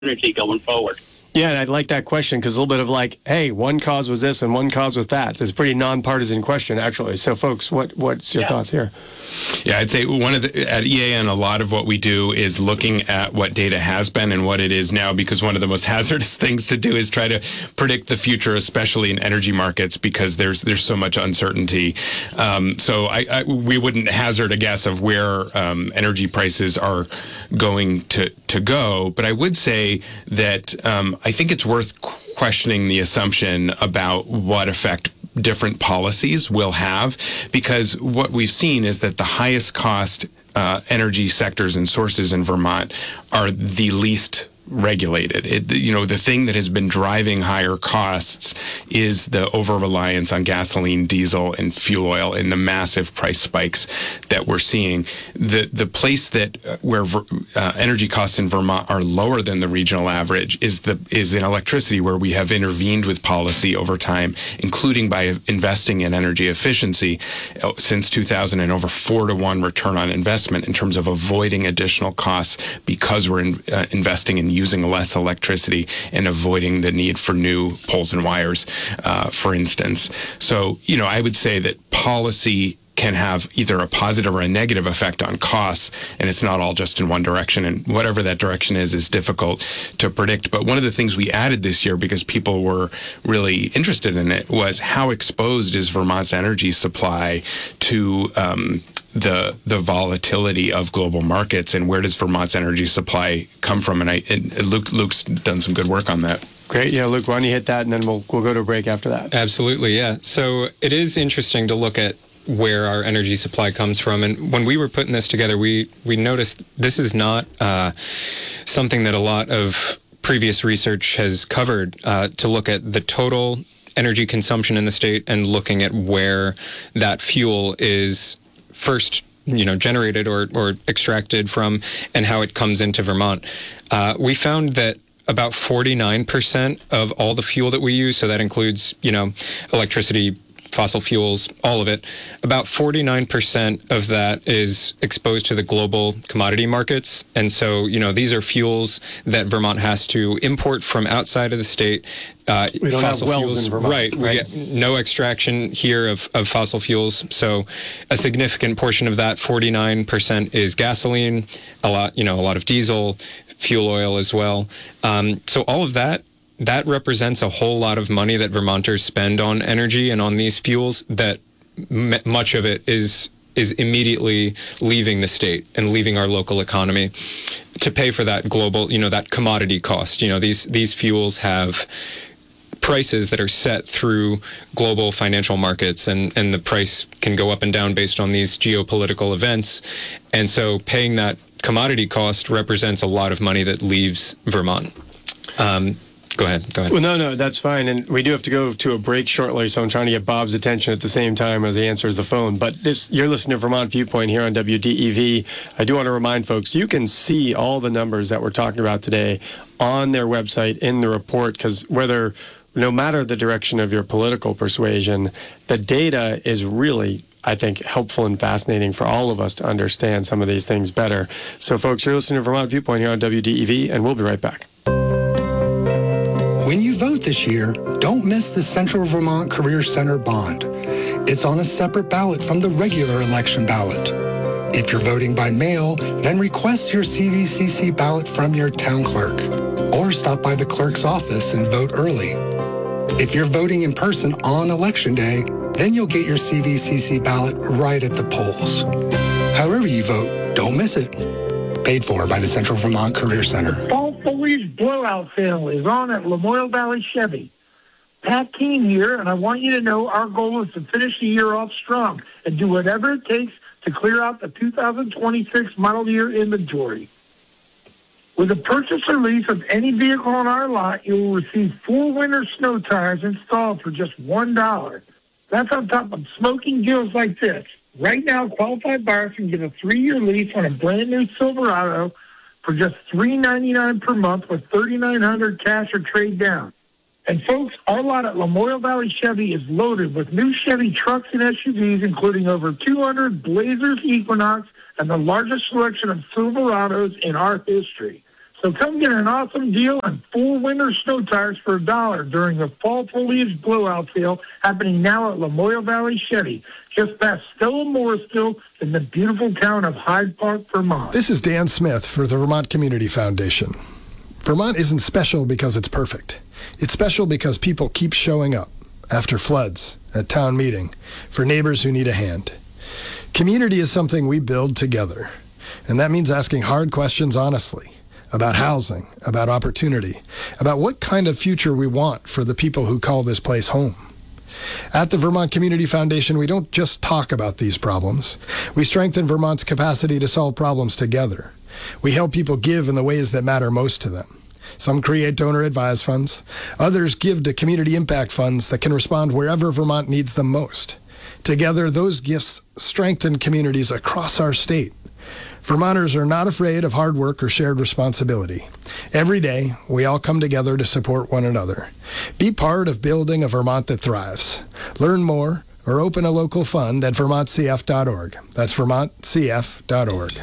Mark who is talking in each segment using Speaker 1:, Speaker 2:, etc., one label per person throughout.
Speaker 1: energy going forward.
Speaker 2: Yeah, and I'd like that question because a little bit of like, hey, one cause was this and one cause was that. It's a pretty nonpartisan question, actually. So, folks, what's your thoughts here?
Speaker 3: Yeah, I'd say at EAN, a lot of what we do is looking at what data has been and what it is now, because one of the most hazardous things to do is try to predict the future, especially in energy markets, because there's so much uncertainty. So we wouldn't hazard a guess of where energy prices are going to go. But I would say that I think it's worth questioning the assumption about what effect different policies will have, because what we've seen is that the highest cost energy sectors and sources in Vermont are the least regulated. The thing that has been driving higher costs is the over-reliance on gasoline, diesel, and fuel oil and the massive price spikes that we're seeing. The place where energy costs in Vermont are lower than the regional average is in electricity, where we have intervened with policy over time, including by investing in energy efficiency since 2000, and over 4-to-1 return on investment in terms of avoiding additional costs because we're investing in using less electricity and avoiding the need for new poles and wires, for instance. So, I would say that policy can have either a positive or a negative effect on costs, and it's not all just in one direction, and whatever that direction is difficult to predict. But one of the things we added this year, because people were really interested in it, was how exposed is Vermont's energy supply to the volatility of global markets, and where does Vermont's energy supply come from? And Luke's done some good work on that.
Speaker 2: Great. Yeah, Luke, why don't you hit that, and then we'll go to a break after that.
Speaker 4: Absolutely, yeah. So it is interesting to look at where our energy supply comes from. And when we were putting this together, we noticed this is not something that a lot of previous research has covered, to look at the total energy consumption in the state and looking at where that fuel is first generated or extracted from, and how it comes into Vermont. We found that about 49% of all the fuel that we use, so that includes electricity, fossil fuels, all of it, about 49% of that is exposed to the global commodity markets. And so, these are fuels that Vermont has to import from outside of the state.
Speaker 2: We don't have wells in Vermont.
Speaker 4: Right. We get no extraction here of fossil fuels. So a significant portion of that, 49%, is gasoline, a lot of diesel, fuel oil as well. So all of that represents a whole lot of money that Vermonters spend on energy and on these fuels, that much of it is immediately leaving the state and leaving our local economy to pay for that global, that commodity cost. These fuels have prices that are set through global financial markets, and the price can go up and down based on these geopolitical events. And so paying that commodity cost represents a lot of money that leaves Vermont. Go ahead.
Speaker 2: Well, no, that's fine. And we do have to go to a break shortly, so I'm trying to get Bob's attention at the same time as he answers the phone. But you're listening to Vermont Viewpoint here on WDEV. I do want to remind folks, you can see all the numbers that we're talking about today on their website in the report, because no matter the direction of your political persuasion, the data is really, I think, helpful and fascinating for all of us to understand some of these things better. So, folks, you're listening to Vermont Viewpoint here on WDEV, and we'll be right back.
Speaker 5: When you vote this year, don't miss the Central Vermont Career Center bond. It's on a separate ballot from the regular election ballot. If you're voting by mail, then request your CVCC ballot from your town clerk, or stop by the clerk's office and vote early. If you're voting in person on Election Day, then you'll get your CVCC ballot right at the polls. However you vote, don't miss it. Paid for by the Central Vermont Career Center.
Speaker 6: Fall Foliage Blowout Sale is on at Lamoille Valley Chevy. Pat Keene here, and I want you to know our goal is to finish the year off strong and do whatever it takes to clear out the 2026 model year inventory. With a purchase or lease of any vehicle on our lot, you will receive 4 winter snow tires installed for just $1. That's on top of smoking deals like this. Right now, qualified buyers can get a 3-year lease on a brand-new Silverado for just $399 per month with $3,900 cash or trade down. And folks, our lot at Lamoille Valley Chevy is loaded with new Chevy trucks and SUVs, including over 200 Blazers, Equinox, and the largest selection of Silverados in our history. So come get an awesome deal on 4 winter snow tires for $1 during the fall foliage blowout sale happening now at Lamoille Valley Chevy, just past Stella Morrisville in the beautiful town of Hyde Park, Vermont.
Speaker 1: This is Dan Smith for the Vermont Community Foundation. Vermont isn't special because it's perfect. It's special because people keep showing up after floods, at town meeting, for neighbors who need a hand. Community is something we build together, and that means asking hard questions honestly about housing, about opportunity, about what kind of future we want for the people who call this place home. At the Vermont Community Foundation, we don't just talk about these problems. We strengthen Vermont's capacity to solve problems together. We help people give in the ways that matter most to them. Some create donor-advised funds. Others give to community impact funds that can respond wherever Vermont needs them most. Together, those gifts strengthen communities across our state. Vermonters are not afraid of hard work or shared responsibility. Every day, we all come together to support one another. Be part of building a Vermont that thrives. Learn more or open a local fund at vermontcf.org. That's vermontcf.org.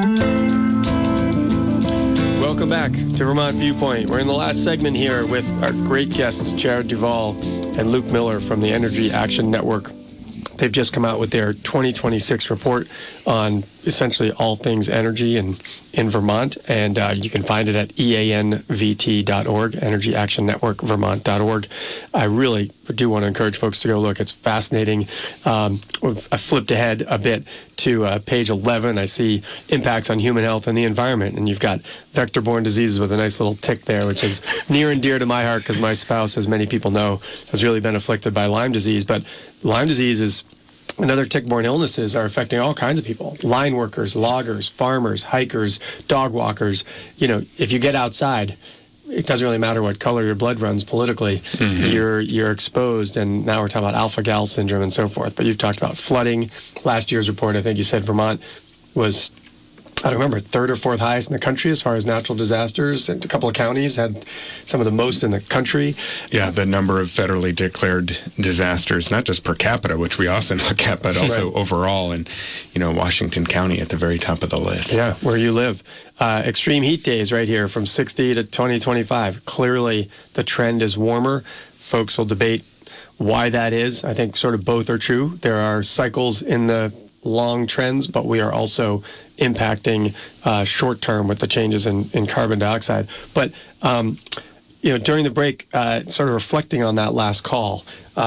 Speaker 2: Welcome back to Vermont Viewpoint. We're in the last segment here with our great guests, Jared Duvall and Luke Miller from the Energy Action Network. They've just come out with their 2026 report on essentially all things energy in Vermont, and you can find it at eanvt.org, Energy Action Network, Vermont.org. I really do want to encourage folks to go look. It's fascinating. I flipped ahead a bit to page 11. I see impacts on human health and the environment, and you've got vector-borne diseases with a nice little tick there, which is near and dear to my heart because my spouse, as many people know, has really been afflicted by Lyme disease. But Lyme disease is and other tick-borne illnesses are affecting all kinds of people: line workers, loggers, farmers, hikers, dog walkers. You know, if you get outside, it doesn't really matter what color your blood runs politically. Mm-hmm. You're exposed, and now we're talking about alpha-gal syndrome and so forth. But you've talked about flooding. Last year's report, I think you said Vermont was, I don't remember, 3rd or 4th highest in the country as far as natural disasters. And a couple of counties had some of the most in the country.
Speaker 3: Yeah, the number of federally declared disasters, not just per capita, which we often look at, but also overall. And, you know, Washington County at the very top of the list.
Speaker 2: Yeah, where you live. Extreme heat days right here from 60 to 2025. Clearly, the trend is warmer. Folks will debate why that is. I think sort of both are true. There are cycles in the long trends, but we are also impacting short term with the changes in carbon dioxide. But you know, during the break, sort of reflecting on that last call.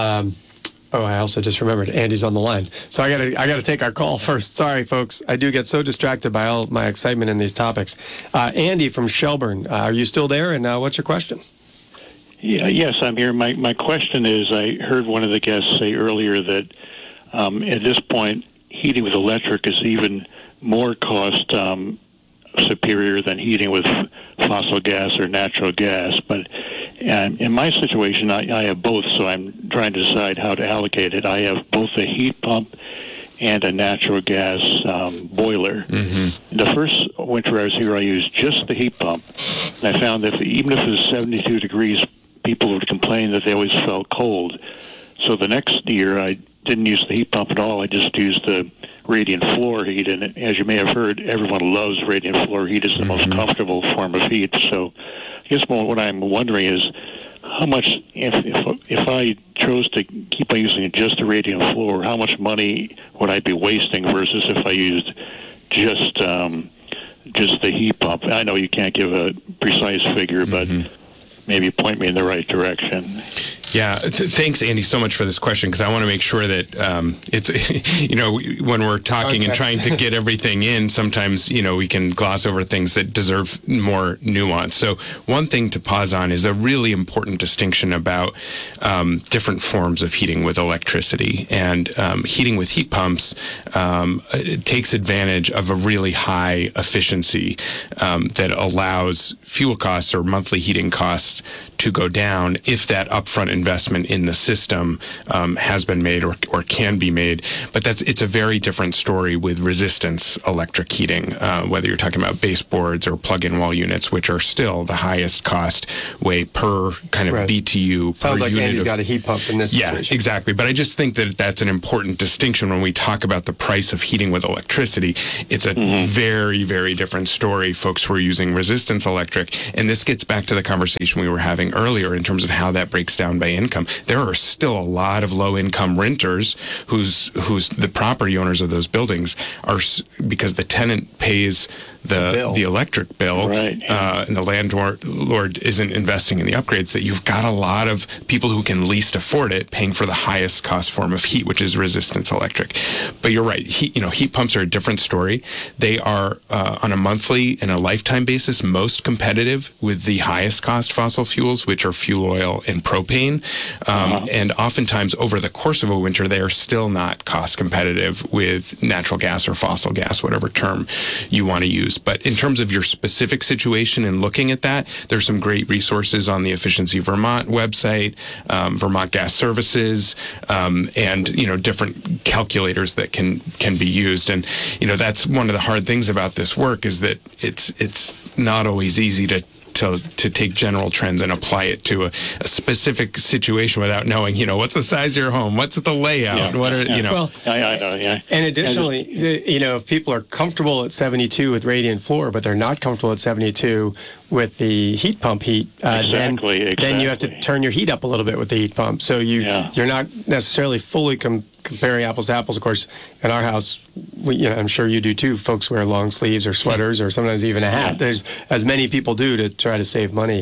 Speaker 2: I also just remembered Andy's on the line, so I gotta take our call first. Sorry, folks, I do get so distracted by all my excitement in these topics. Andy from Shelburne, are you still there? And what's your question?
Speaker 7: Yeah, yes, I'm here. My question is, I heard one of the guests say earlier that at this point, heating with electric is even more cost superior than heating with fossil gas or natural gas. But in my situation, I have both, so I'm trying to decide how to allocate it. I have both a heat pump and a natural gas boiler. Mm-hmm. The first winter I was here, I used just the heat pump. And I found that even if it was 72 degrees, people would complain that they always felt cold. So the next year, I didn't use the heat pump at all. I just used the radiant floor heat, and as you may have heard, everyone loves radiant floor heat. It's the most comfortable form of heat. So I guess what I'm wondering is how much, if I chose to keep on using just the radiant floor, how much money would I be wasting versus if I used just the heat pump? I know you can't give a precise figure, but maybe point me in the right direction.
Speaker 3: Yeah, thanks, Andy, so much for this question, because I want to make sure that it's, you know, when we're talking and trying to get everything in, sometimes, you know, we can gloss over things that deserve more nuance. So one thing to pause on is a really important distinction about different forms of heating with electricity. And heating with heat pumps it takes advantage of a really high efficiency that allows fuel costs or monthly heating costs to go down if that upfront investment in the system has been made or can be made. But it's a very different story with resistance electric heating, whether you're talking about baseboards or plug-in wall units, which are still the highest cost way per kind of BTU.
Speaker 2: Sounds
Speaker 3: per
Speaker 2: like
Speaker 3: unit
Speaker 2: Andy's
Speaker 3: of,
Speaker 2: got a heat pump in this situation.
Speaker 3: Yeah, exactly. But I just think that that's an important distinction when we talk about the price of heating with electricity. It's a very, very different story, folks who are using resistance electric. And this gets back to the conversation we were having earlier in terms of how that breaks down by income. There are still a lot of low-income renters who's the property owners of those buildings are, because the tenant pays the electric bill, and the landlord isn't investing in the upgrades, that you've got a lot of people who can least afford it paying for the highest cost form of heat, which is resistance electric. But you're right, heat pumps are a different story. They are on a monthly and a lifetime basis most competitive with the highest cost fossil fuels, which are fuel oil and propane. And oftentimes over the course of a winter, they are still not cost competitive with natural gas or fossil gas, whatever term you want to use. But in terms of your specific situation and looking at that, there's some great resources on the Efficiency Vermont website, Vermont Gas Services, and different calculators that can be used. And that's one of the hard things about this work, is that it's not always easy to take general trends and apply it to a specific situation without knowing, what's the size of your home, what's the layout,
Speaker 2: Well,
Speaker 7: I know, yeah.
Speaker 2: And additionally, if people are comfortable at 72 with radiant floor, but they're not comfortable at 72 with the heat pump heat, then you have to turn your heat up a little bit with the heat pump. So you're not necessarily fully comparing apples to apples. Of course, in our house, I'm sure you do too, folks wear long sleeves or sweaters or sometimes even a hat. There's as many people do to try to save money.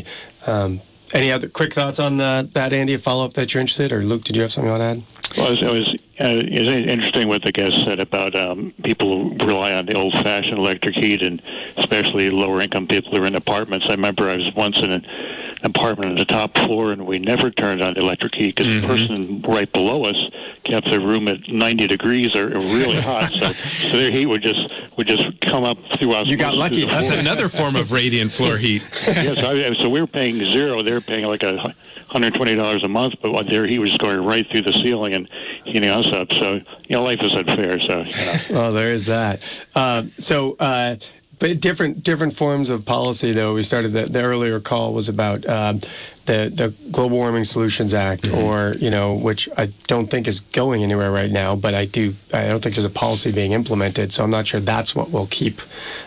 Speaker 2: Any other quick thoughts on that, Andy, a follow-up that you're interested, or Luke, did you have something you want to add?
Speaker 7: Well, it was interesting what the guest said about people who rely on the old-fashioned electric heat, and especially lower-income people who are in apartments. I remember I was once in an apartment on the top floor, and we never turned on the electric heat because the person right below us kept the room at 90 degrees or really hot, so their heat would just come up throughout.
Speaker 2: You got lucky.
Speaker 3: That's another form of radiant floor heat.
Speaker 7: Yes, so we were paying zero. They were paying like $120 a month, but their heat was just going right through the ceiling and heating us up. So life is unfair. So
Speaker 2: well, there is that. But different forms of policy, though. We started the earlier call was about the Global Warming Solutions Act, or which I don't think is going anywhere right now. But I don't think there's a policy being implemented, so I'm not sure that's what will keep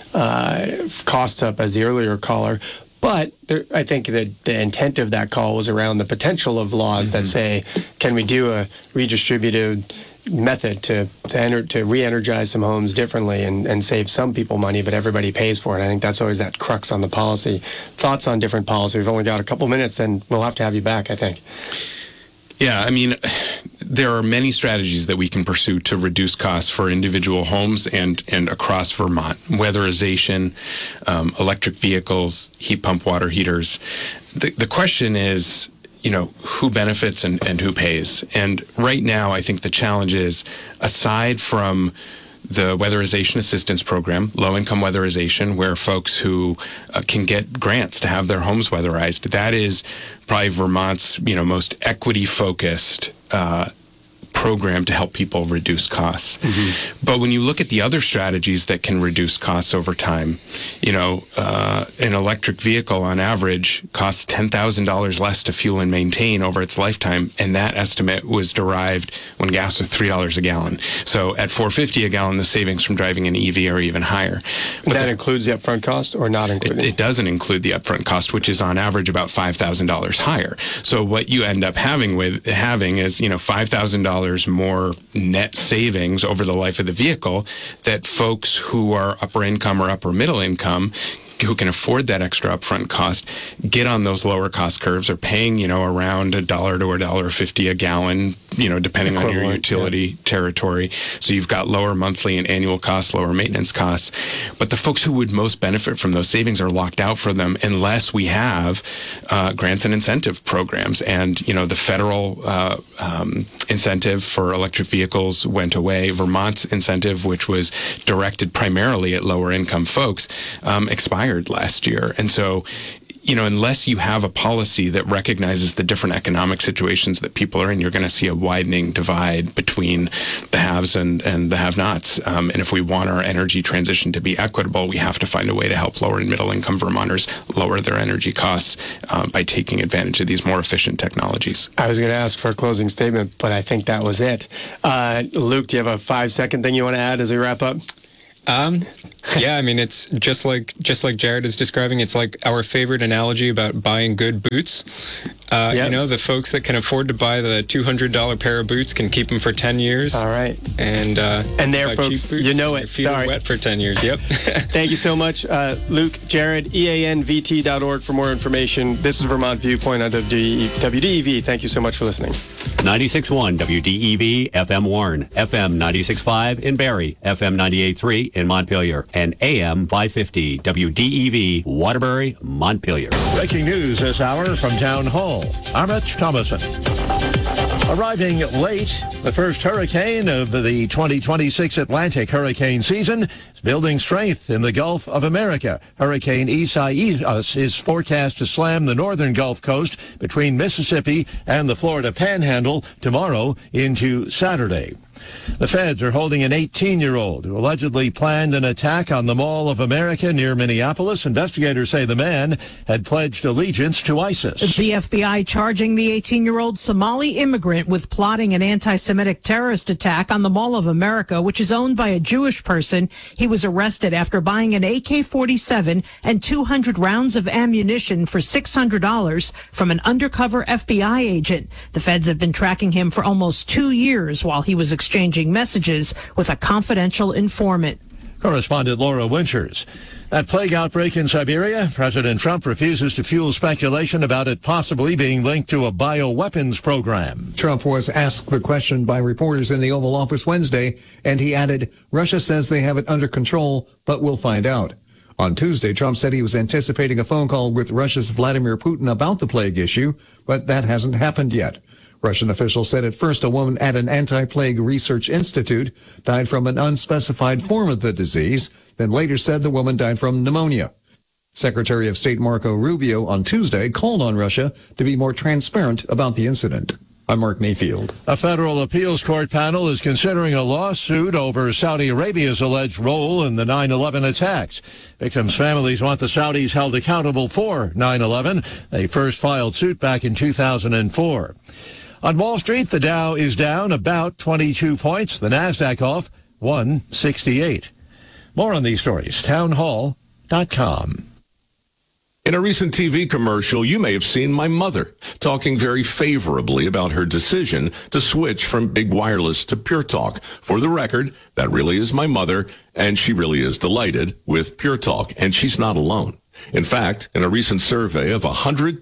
Speaker 2: costs up, as the earlier caller. But I think that the intent of that call was around the potential of laws that say, can we do a redistributed method to re-energize some homes differently and save some people money, but everybody pays for it. I think that's always that crux on the policy. Thoughts on different policy? We've only got a couple minutes, and we'll have to have you back, I think.
Speaker 3: Yeah, I mean, there are many strategies that we can pursue to reduce costs for individual homes and across Vermont. Weatherization, electric vehicles, heat pump water heaters. The question is, who benefits and who pays? And right now, I think the challenge is, aside from the Weatherization Assistance Program, low-income weatherization, where folks who can get grants to have their homes weatherized, that is probably Vermont's most equity-focused program to help people reduce costs. But when you look at the other strategies that can reduce costs over time, an electric vehicle on average costs $10,000 less to fuel and maintain over its lifetime, and that estimate was derived when gas was $3 a gallon. So at $4.50 a gallon, the savings from driving an EV are even higher.
Speaker 2: But that includes the upfront cost, or not included?
Speaker 3: It doesn't include the upfront cost, which is on average about $5,000 higher. So what you end up having is $5,000 more net savings over the life of the vehicle that folks who are upper income or upper middle income, who can afford that extra upfront cost, get on those lower cost curves, are paying, around $1 to $1.50 a gallon, depending on your utility territory. So you've got lower monthly and annual costs, lower maintenance costs. But the folks who would most benefit from those savings are locked out for them unless we have grants and incentive programs. And, the federal incentive for electric vehicles went away. Vermont's incentive, which was directed primarily at lower income folks, expired last year. And so unless you have a policy that recognizes the different economic situations that people are in, you're going to see a widening divide between the haves and the have-nots. And if we want our energy transition to be equitable, we have to find a way to help lower and middle-income Vermonters lower their energy costs by taking advantage of these more efficient technologies.
Speaker 2: I was going to ask for a closing statement, but I think that was it. Luke, do you have a 5-second thing you want to add as we wrap up?
Speaker 4: Yeah, I mean, it's just like Jared is describing. It's like our favorite analogy about buying good boots. The folks that can afford to buy the $200 pair of boots can keep them for 10 years.
Speaker 2: All right.
Speaker 4: And
Speaker 2: there, folks,
Speaker 4: boots,
Speaker 2: you know it.
Speaker 4: Your feet are wet for 10 years. Yep.
Speaker 2: Thank you so much, Luke. Jared, eanvt.org for more information. This is Vermont Viewpoint on WDEV. Thank you so much for listening.
Speaker 8: 96.1 WDEV, FM Warren, FM 96.5 in Barrie, FM 98.3 in Montpelier, and AM 550 WDEV, Waterbury, Montpelier.
Speaker 9: Breaking news this hour from Town Hall. I'm Rich Thomason. Arriving late, the first hurricane of the 2026 Atlantic hurricane season is building strength in the Gulf of America. Hurricane Isaias is forecast to slam the northern Gulf Coast between Mississippi and the Florida Panhandle tomorrow into Saturday. The feds are holding an 18-year-old who allegedly planned an attack on the Mall of America near Minneapolis. Investigators say the man had pledged allegiance to ISIS.
Speaker 10: The FBI charging the 18-year-old Somali immigrant with plotting an anti-Semitic terrorist attack on the Mall of America, which is owned by a Jewish person. He was arrested after buying an AK-47 and 200 rounds of ammunition for $600 from an undercover FBI agent. The feds have been tracking him for almost 2 years while he was exchanging messages with a confidential informant.
Speaker 9: Correspondent Laura Winters. That plague outbreak in Siberia, President Trump refuses to fuel speculation about it possibly being linked to a bioweapons program.
Speaker 11: Trump was asked the question by reporters in the Oval Office Wednesday, and he added, Russia says they have it under control, but we'll find out. On Tuesday, Trump said he was anticipating a phone call with Russia's Vladimir Putin about the plague issue, but that hasn't happened yet. Russian officials said at first a woman at an anti-plague research institute died from an unspecified form of the disease, then later said the woman died from pneumonia. Secretary of State Marco Rubio on Tuesday called on Russia to be more transparent about the incident. I'm Mark Mayfield.
Speaker 9: A federal appeals court panel is considering a lawsuit over Saudi Arabia's alleged role in the 9/11 attacks. Victims' families want the Saudis held accountable for 9/11. They first filed suit back in 2004. On Wall Street, the Dow is down about 22 points. The Nasdaq off 168. More on these stories, townhall.com.
Speaker 12: In a recent TV commercial, you may have seen my mother talking very favorably about her decision to switch from big wireless to Pure Talk. For the record, that really is my mother, and she really is delighted with Pure Talk, and she's not alone. In fact, in a recent survey of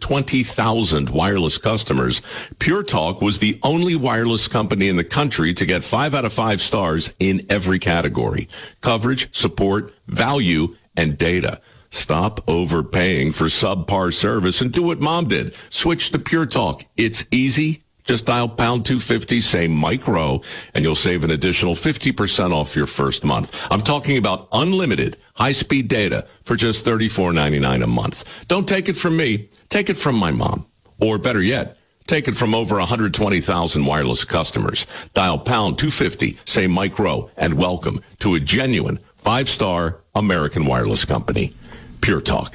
Speaker 12: 120,000 wireless customers, Pure Talk was the only wireless company in the country to get 5 out of 5 stars in every category: coverage, support, value, and data. Stop overpaying for subpar service and do what Mom did. Switch to Pure Talk. It's easy. Just dial pound 250, say micro, and you'll save an additional 50% off your first month. I'm talking about unlimited high-speed data for just $34.99 a month. Don't take it from me. Take it from my mom. Or better yet, take it from over 120,000 wireless customers. Dial pound 250, say micro, and welcome to a genuine 5-star American wireless company. Pure Talk.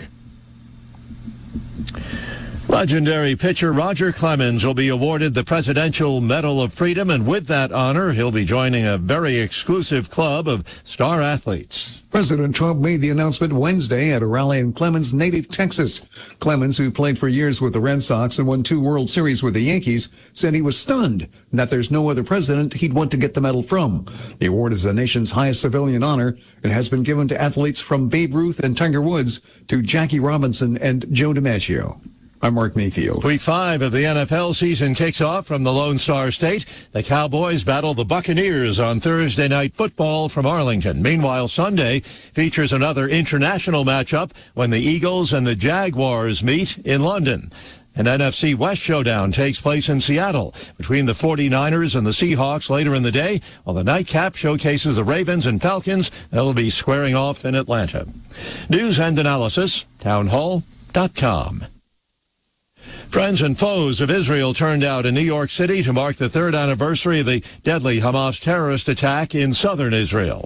Speaker 9: Legendary pitcher Roger Clemens will be awarded the Presidential Medal of Freedom, and with that honor, he'll be joining a very exclusive club of star athletes.
Speaker 11: President Trump made the announcement Wednesday at a rally in Clemens' native Texas. Clemens, who played for years with the Red Sox and won 2 World Series with the Yankees, said he was stunned and that there's no other president he'd want to get the medal from. The award is the nation's highest civilian honor and has been given to athletes from Babe Ruth and Tiger Woods to Jackie Robinson and Joe DiMaggio. I'm Mark Mayfield.
Speaker 9: Week 5 of the NFL season kicks off from the Lone Star State. The Cowboys battle the Buccaneers on Thursday Night Football from Arlington. Meanwhile, Sunday features another international matchup when the Eagles and the Jaguars meet in London. An NFC West showdown takes place in Seattle between the 49ers and the Seahawks later in the day, while the nightcap showcases the Ravens and Falcons. They'll be squaring off in Atlanta. News and analysis, townhall.com. FM1.com. Friends and foes of Israel turned out in New York City to mark the third anniversary of the deadly Hamas terrorist attack in southern Israel.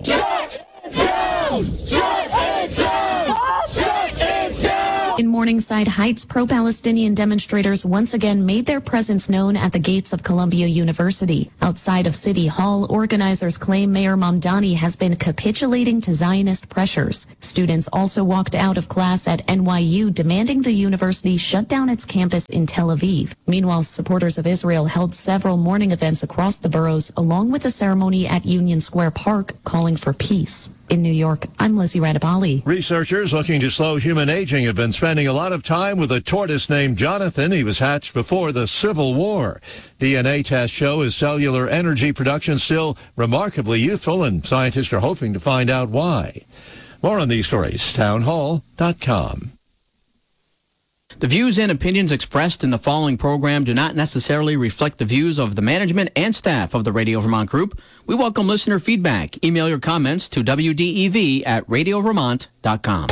Speaker 13: In Morningside Heights, pro-Palestinian demonstrators once again made their presence known at the gates of Columbia University. Outside of City Hall, organizers claim Mayor Mamdani has been capitulating to Zionist pressures. Students also walked out of class at NYU, demanding the university shut down its campus in Tel Aviv. Meanwhile, supporters of Israel held several morning events across the boroughs, along with a ceremony at Union Square Park calling for peace. In New York, I'm Lizzie Radabali.
Speaker 9: Researchers looking to slow human aging have been spending a lot of time with a tortoise named Jonathan. He was hatched before the Civil War. DNA tests show his cellular energy production still remarkably youthful, and scientists are hoping to find out why. More on these stories, townhall.com.
Speaker 14: The views and opinions expressed in the following program do not necessarily reflect the views of the management and staff of the Radio Vermont Group. We welcome listener feedback. Email your comments to wdev@radiovermont.com.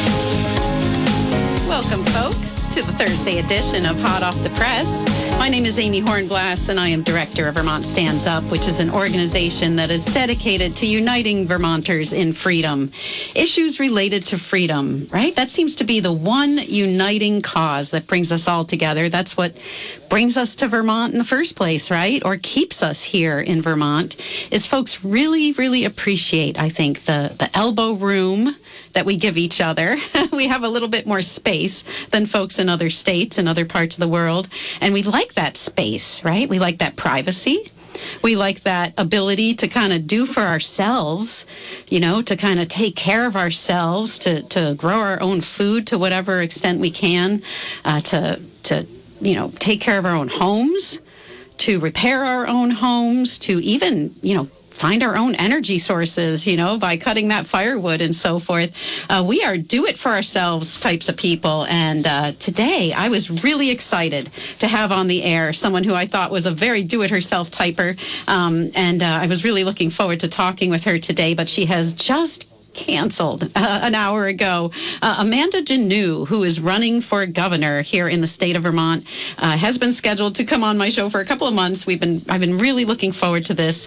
Speaker 15: Welcome, folks, to the Thursday edition of Hot Off the Press. My name is Amy Hornblass, and I am director of Vermont Stands Up, which is an organization that is dedicated to uniting Vermonters in freedom. Issues related to freedom, right? That seems to be the one uniting cause that brings us all together. That's what brings us to Vermont in the first place, right? Or keeps us here in Vermont, is folks really, really appreciate, I think, the elbow room that we give each other. We have a little bit more space than folks in other states and other parts of the world. And we like that space, right? We like that privacy. We like that ability to kind of do for ourselves, you know, to kind of take care of ourselves, to grow our own food to whatever extent we can, to you know, take care of our own homes, to repair our own homes, to even, you know, find our own energy sources, you know, by cutting that firewood and so forth. We are do-it-for-ourselves types of people. And today I was really excited to have on the air someone who I thought was a very do-it-herself typer. And I was really looking forward to talking with her today, but she has just canceled an hour ago. Amanda Janneau, who is running for governor here in the state of Vermont, has been scheduled to come on my show for a couple of months. I've been really looking forward to this,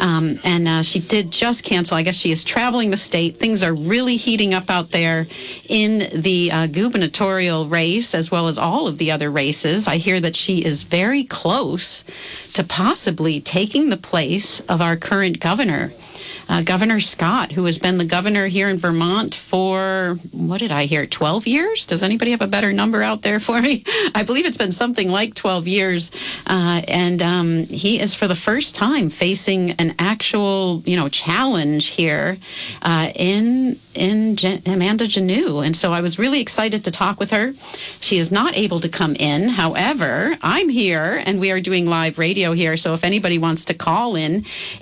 Speaker 15: and she did just cancel. I guess she is traveling the state. Things are really heating up out there in the gubernatorial race, as well as all of the other races. I hear that she is very close to possibly taking the place of our current governor. Governor Scott, who has been the governor here in Vermont for, what did I hear, 12 years? Does anybody have a better number out there for me? I believe it's been something like 12 years. And he is for the first time facing an actual, you know, challenge here in Amanda Janneau. And so I was really excited to talk with her. She is not able to come in. However, I'm here, and we are doing live radio here. So if anybody wants to call in,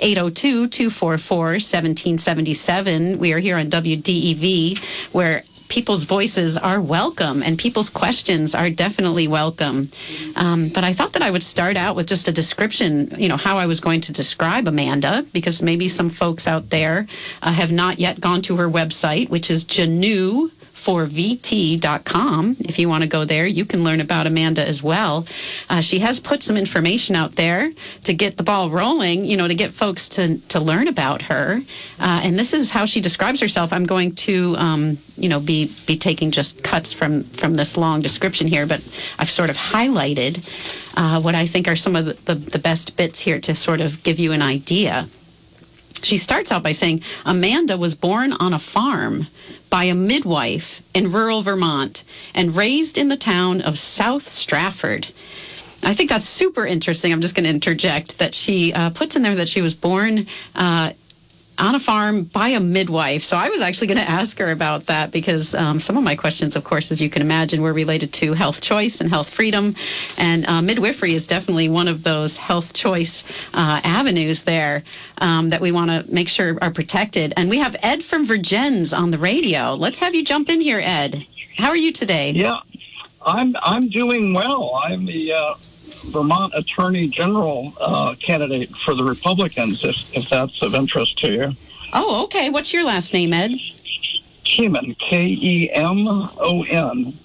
Speaker 15: 802-244-1777. We are here on WDEV, where people's voices are welcome and people's questions are definitely welcome. But I thought that I would start out with just a description, you know, how I was going to describe Amanda, because maybe some folks out there have not yet gone to her website, which is JanneauForVT.com. If you want to go there, you can learn about Amanda as well. She has put some information out there to get the ball rolling, you know, to get folks to learn about her. And this is how she describes herself. I'm going to, you know, be taking just cuts from this long description here, but I've sort of highlighted what I think are some of the best bits here to sort of give you an idea. She starts out by saying, Amanda was born on a farm by a midwife in rural Vermont and raised in the town of South Stratford. I think that's super interesting. I'm just going to interject that she puts in there that she was born on a farm by a midwife. So I was actually going to ask her about that, because some of my questions, of course, as you can imagine, were related to health choice and health freedom. And midwifery is definitely one of those health choice avenues there that we want to make sure are protected. And we have Ed from Virgins on the radio. Let's have you jump in here, Ed. How are you today?
Speaker 16: Yeah, I'm doing well. I'm the Vermont Attorney General candidate for the Republicans, if that's of interest to you.
Speaker 15: Oh, okay. What's your last name, Ed?
Speaker 16: Kemen, K-E-M-O-N.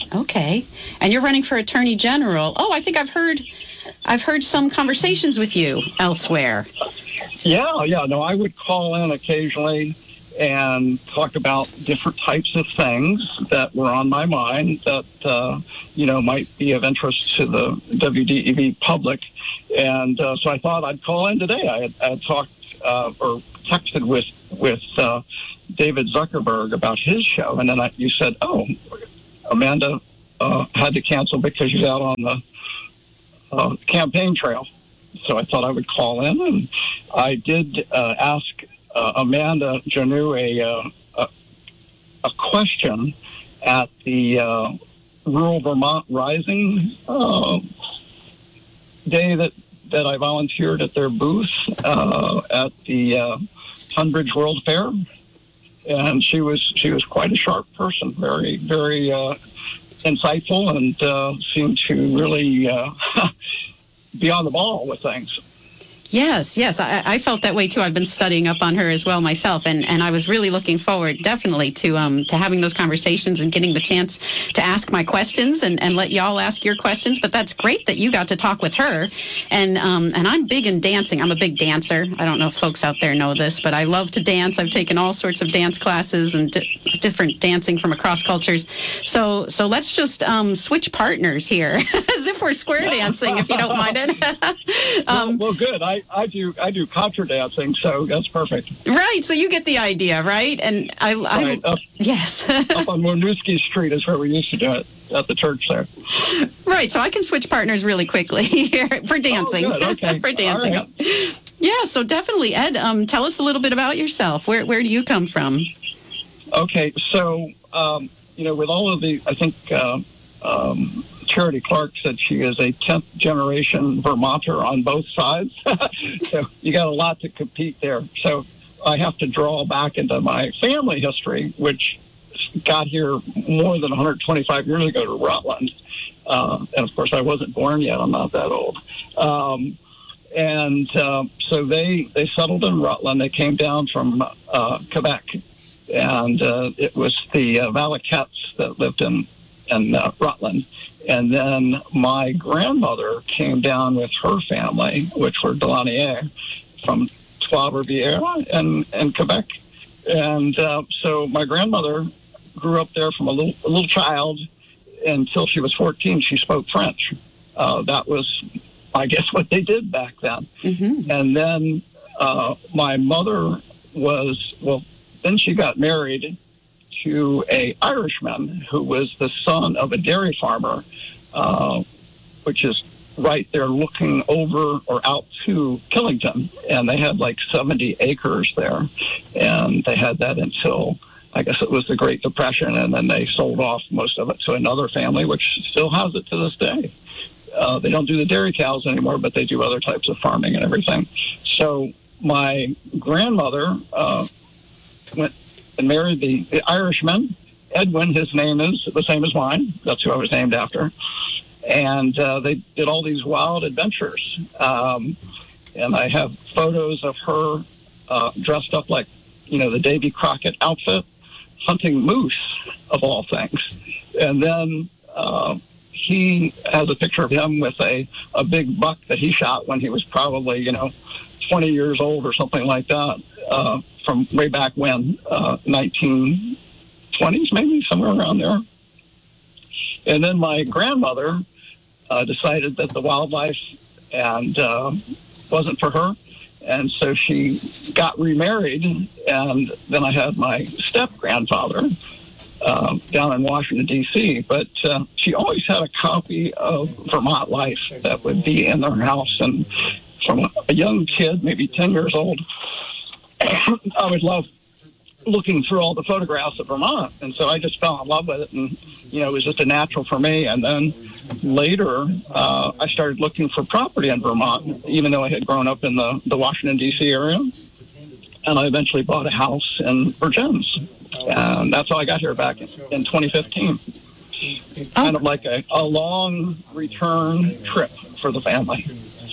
Speaker 15: Okay. And you're running for Attorney General. Oh, I think I've heard some conversations with you elsewhere.
Speaker 16: Yeah. No, I would call in occasionally and talk about different types of things that were on my mind that, might be of interest to the WDEV public. And so I thought I'd call in today. I had talked or texted with David Zuckerberg about his show. And then you said, Amanda had to cancel because she's out on the campaign trail. So I thought I would call in, and I did ask Amanda Janu a question at the Rural Vermont Rising day that I volunteered at their booth at the Tunbridge World Fair, and she was quite a sharp person, very very insightful, and seemed to really be on the ball with things.
Speaker 15: Yes, I felt that way too. I've been studying up on her as well myself, and I was really looking forward definitely to having those conversations and getting the chance to ask my questions and let y'all ask your questions. But that's great that you got to talk with her, and I'm big in dancing. I'm a big dancer. I don't know if folks out there know this, but I love to dance. I've taken all sorts of dance classes and different dancing from across cultures. So let's just switch partners here, as if we're square dancing, if you don't mind it.
Speaker 16: Well, good. I do contra dancing, so that's perfect.
Speaker 15: Right, so you get the idea, right? And yes.
Speaker 16: Up on Winooski Street is where we used to do it at the church there.
Speaker 15: Right, so I can switch partners really quickly here for dancing.
Speaker 16: Oh, good. Okay.
Speaker 15: For dancing.
Speaker 16: All right.
Speaker 15: Yeah, so definitely, Ed, tell us a little bit about yourself. Where do you come from?
Speaker 16: Okay, so with all of the, I think Charity Clark said she is a 10th generation Vermonter on both sides. So you got a lot to compete there. So I have to draw back into my family history, which got here more than 125 years ago to Rutland. And of course, I wasn't born yet. I'm not that old. So they settled in Rutland. They came down from Quebec. And it was the Valaquettes that lived in Rutland. And then my grandmother came down with her family, which were Delanier, from Trois-Rivières and Quebec. And so my grandmother grew up there from a little child until she was 14. She spoke French. That was, I guess, what they did back then.
Speaker 15: Mm-hmm.
Speaker 16: And then my mother then she got married to a Irishman who was the son of a dairy farmer, which is right there looking over or out to Killington. And they had like 70 acres there. And they had that until, I guess it was the Great Depression. And then they sold off most of it to another family, which still has it to this day. They don't do the dairy cows anymore, but they do other types of farming and everything. So my grandmother went and married the Irishman. Edwin, his name is the same as mine. That's who I was named after. And they did all these wild adventures. And I have photos of her dressed up like, the Davy Crockett outfit, hunting moose, of all things. And then he has a picture of him with a big buck that he shot when he was probably, 20 years old or something like that, from way back when, 1920s maybe, somewhere around there. And then my grandmother decided that the wildlife wasn't for her, and so she got remarried, and then I had my step-grandfather down in Washington, D.C., but she always had a copy of Vermont Life that would be in their house, and from a young kid, maybe 10 years old, I would love looking through all the photographs of Vermont. And so I just fell in love with it, and, it was just a natural for me. And then later, I started looking for property in Vermont, even though I had grown up in the Washington, D.C. area. And I eventually bought a house in Virgins. And that's how I got here back in 2015. Kind of like a long return trip for the family.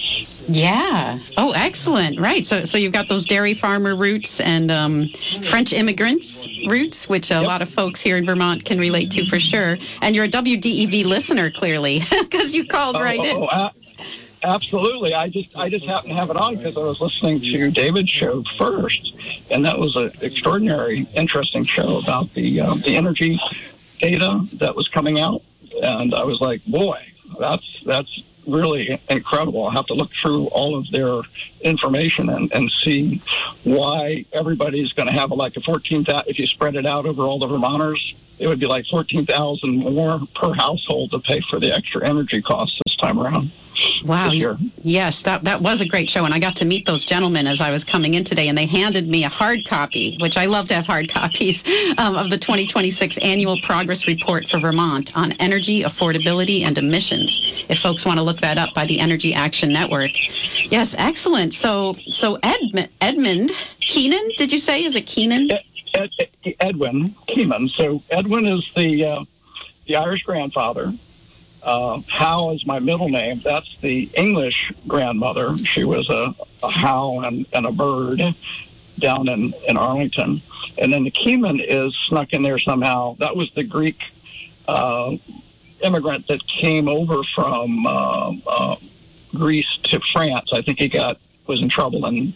Speaker 15: Yeah. Oh, excellent. Right. So you've got those dairy farmer roots and French immigrants roots, which a lot of folks here in Vermont can relate to for sure. And you're a WDEV listener, clearly, because you called in.
Speaker 16: Absolutely. I just happened to have it on because I was listening to David's show first, and that was an extraordinary, interesting show about the energy data that was coming out, and I was like, boy, that's really incredible. I'll have to look through all of their information and see why everybody's going to have like a 14,000. If you spread it out over all the Vermonters, it would be like 14,000 more per household to pay for the extra energy costs this time around.
Speaker 15: Wow.
Speaker 16: This year.
Speaker 15: Yes, that was a great show, and I got to meet those gentlemen as I was coming in today, and they handed me a hard copy, which I love to have hard copies, of the 2026 Annual Progress Report for Vermont on energy, affordability, and emissions, if folks want to look that up by the Energy Action Network. Yes, excellent. So Edmund Keenan, did you say? Is it Keenan?
Speaker 16: Edwin Keenan. So Edwin is the Irish grandfather. Howe is my middle name. That's the English grandmother. She was a Howe and a bird down in Arlington. And then the Keeman is snuck in there somehow. That was the Greek immigrant that came over from Greece to France. I think he was in trouble in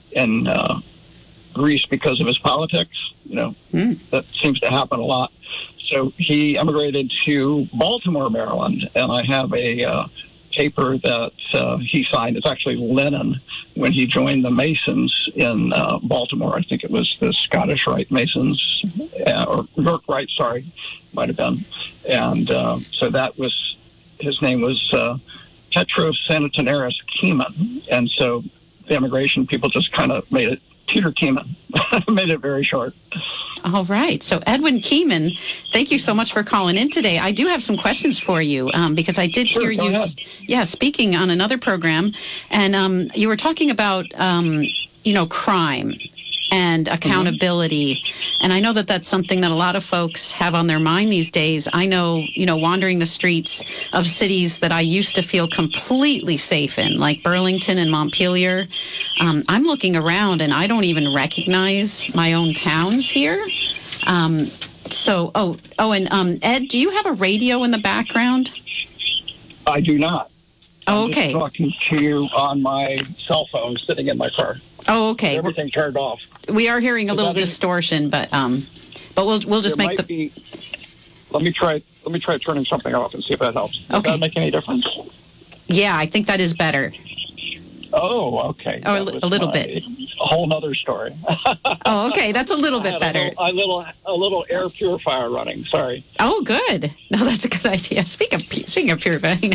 Speaker 16: Greece because of his politics. That seems to happen a lot. So he emigrated to Baltimore, Maryland, and I have a paper that he signed. It's actually Lenin when he joined the Masons in Baltimore. I think it was the Scottish Rite Masons, or York Rite, sorry, might have been. And so that was, his name was Petros Sanitinaris Keeman. And so the immigration people just kind of made it Peter Keeman, made it very short.
Speaker 15: All right. So Edwin Keeman, thank you so much for calling in today. I do have some questions for you because I did hear you speaking on another program, and you were talking about, crime and accountability. And I know that that's something that a lot of folks have on their mind these days. I know, wandering the streets of cities that I used to feel completely safe in, like Burlington and Montpelier, I'm looking around and I don't even recognize my own towns here. And Ed, do you have a radio in the background?
Speaker 16: I do not.
Speaker 15: Oh, okay.
Speaker 16: I'm just talking to you on my cell phone sitting in my car.
Speaker 15: Oh, okay.
Speaker 16: Everything turned off.
Speaker 15: We are hearing a little distortion, but we'll just make the.
Speaker 16: Let me try turning something off and see if that helps. Does that make any difference?
Speaker 15: Yeah, I think that is better.
Speaker 16: Oh, okay.
Speaker 15: Oh, a little bit.
Speaker 16: A whole nother story.
Speaker 15: Oh, okay. That's a little bit better.
Speaker 16: A little air purifier running. Sorry.
Speaker 15: Oh, good. No, that's a good idea. Speaking of purifying,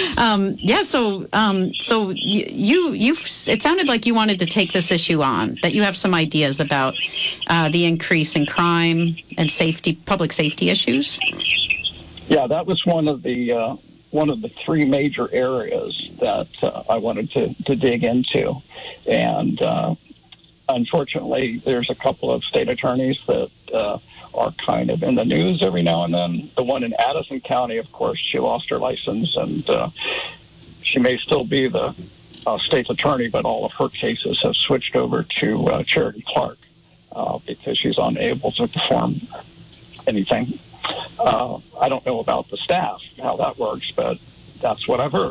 Speaker 15: So you it sounded like you wanted to take this issue on. That you have some ideas about the increase in crime and public safety issues.
Speaker 16: Yeah, that was one of the three major areas that I wanted to dig into. And unfortunately, there's a couple of state attorneys that are kind of in the news every now and then. The one in Addison County, of course, she lost her license, and she may still be the state's attorney, but all of her cases have switched over to Charity Clark because she's unable to perform anything. I don't know about the staff, how that works, but that's what I've heard.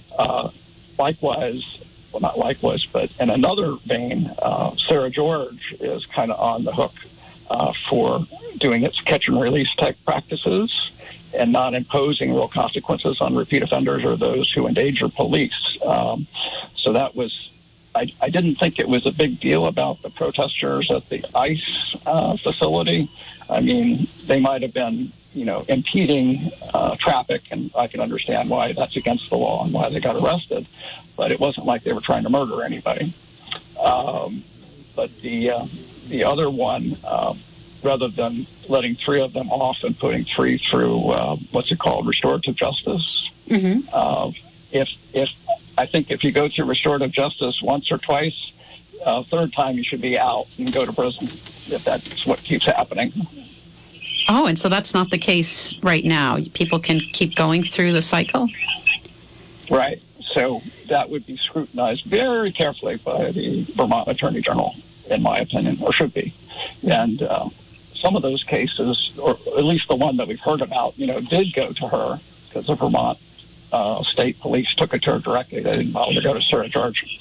Speaker 16: Not likewise, but in another vein, Sarah George is kind of on the hook for doing its catch and release type practices and not imposing real consequences on repeat offenders or those who endanger police. So that was, I didn't think it was a big deal about the protesters at the ICE facility. I mean, they might have been, impeding traffic, and I can understand why that's against the law and why they got arrested, but it wasn't like they were trying to murder anybody. But the other one, rather than letting three of them off and putting three through restorative justice. Mm-hmm. If you go through restorative justice once or twice, third time you should be out and go to prison if that's what keeps happening.
Speaker 15: Oh, and so that's not the case right now. People can keep going through the cycle?
Speaker 16: Right. So that would be scrutinized very carefully by the Vermont Attorney General, in my opinion, or should be. And some of those cases, or at least the one that we've heard about, did go to her because the Vermont State Police took it to her directly. They didn't bother to go to Sarah George.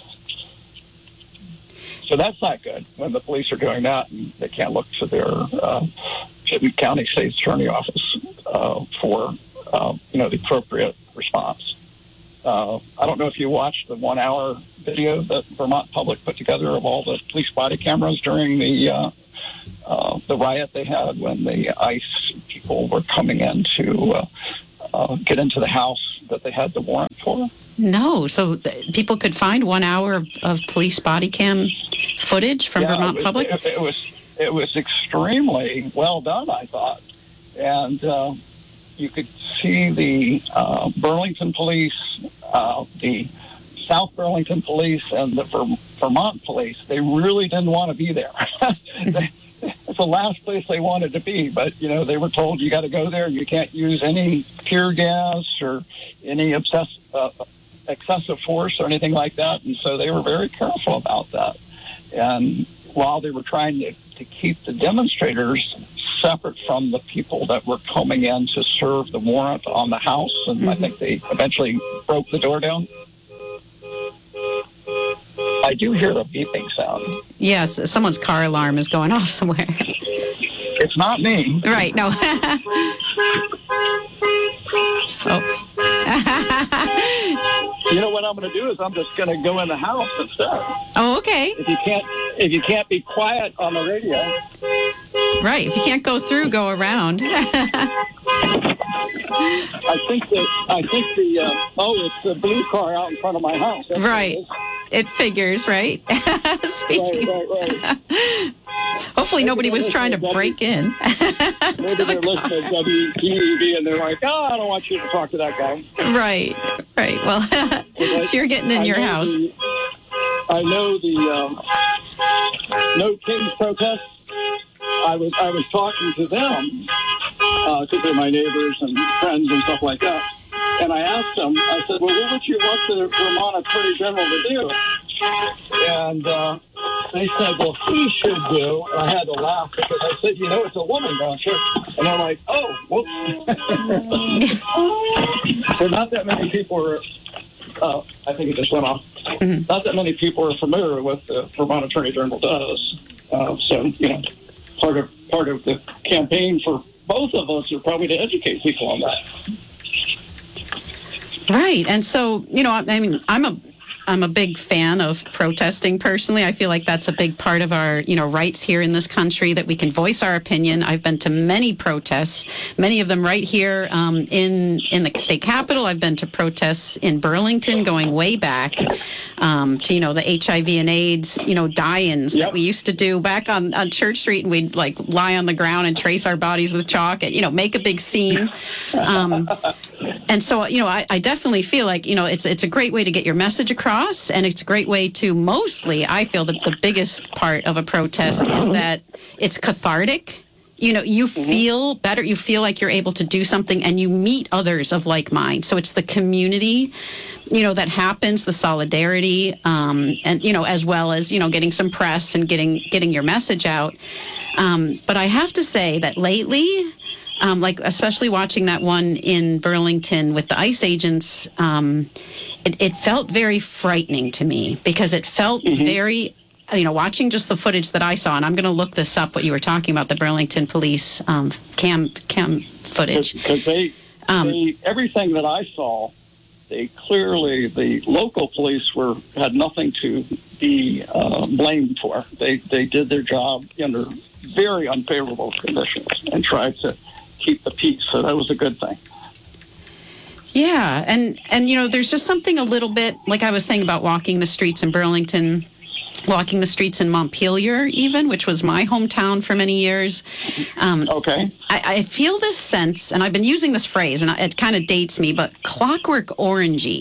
Speaker 16: So that's not good when the police are doing that and they can't look to their County State's Attorney Office for the appropriate response. I don't know if you watched the 1 hour video that Vermont Public put together of all the police body cameras during the riot they had when the ICE people were coming in to get into the house that they had the warrant for.
Speaker 15: No, so people could find 1 hour of police body cam footage from Vermont Public?
Speaker 16: It was extremely well done, I thought. And you could see the Burlington Police, the South Burlington Police, and the Vermont Police. They really didn't want to be there. It's the last place they wanted to be, but, they were told you got to go there. You can't use any tear gas or any excessive force or anything like that. And so they were very careful about that. And while they were trying to keep the demonstrators separate from the people that were coming in to serve the warrant on the house, and I think they eventually broke the door down. I do hear the beeping sound.
Speaker 15: Yes, someone's car alarm is going off somewhere.
Speaker 16: It's not me.
Speaker 15: Right, no. Oh.
Speaker 16: You know what I'm going to do is I'm just going to go in the house instead.
Speaker 15: Oh, okay.
Speaker 16: If you can't be quiet on the radio.
Speaker 15: Right. If you can't go through, go around.
Speaker 16: I think the it's the blue car out in front of my house. That's
Speaker 15: right. It figures, right? Speaking.
Speaker 16: Right.
Speaker 15: Hopefully nobody was trying to break in.
Speaker 16: Maybe they're listening to WDEV and they're like, I don't want you to talk to that guy.
Speaker 15: Right. Well, so you're getting in your house.
Speaker 16: I know the No Kings protest. I was talking to them, because they're my neighbors and friends and stuff like that. And I asked them, I said, well, what would you want the Vermont Attorney General to do? And they said, well, he should do. And I had to laugh because I said, it's a woman, don't you? And they're like, oh, whoops. So not that many people are, I think it just went off. Mm-hmm. Not that many people are familiar with the Vermont Attorney General does. So, part of the campaign for both of us are probably to educate people on that.
Speaker 15: Right. And so, I'm a big fan of protesting personally. I feel like that's a big part of our, rights here in this country, that we can voice our opinion. I've been to many protests, many of them right here in the state capitol. I've been to protests in Burlington going way back to, the HIV and AIDS, die-ins that we used to do back on Church Street, and we'd lie on the ground and trace our bodies with chalk and, make a big scene. And so, I definitely feel like, it's a great way to get your message across. And it's a great way to I feel the biggest part of a protest is that it's cathartic. You feel better. You feel like you're able to do something, and you meet others of like mind. So it's the community, that happens, the solidarity, and, as well as, getting some press and getting your message out. But I have to say that lately, especially watching that one in Burlington with the ICE agents, it felt very frightening to me, because it felt very, watching just the footage that I saw, and I'm going to look this up, what you were talking about, the Burlington police cam footage.
Speaker 16: Because they everything that I saw, the local police had nothing to be blamed for. They did their job under very unfavorable conditions and tried to keep the peace. So that was a good thing.
Speaker 15: Yeah, and there's just something a little bit, like I was saying about walking the streets in Burlington, walking the streets in Montpelier even, which was my hometown for many years.
Speaker 16: Okay.
Speaker 15: I feel this sense, and I've been using this phrase, and it kind of dates me, but clockwork orangey.